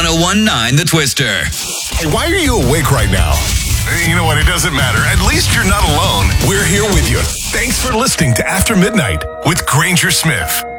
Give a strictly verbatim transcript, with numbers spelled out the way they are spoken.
one oh one point nine The Twister. Hey, why are you awake right now? You know what? It doesn't matter. At least you're not alone. We're here with you. Thanks for listening to After Midnight with Granger Smith.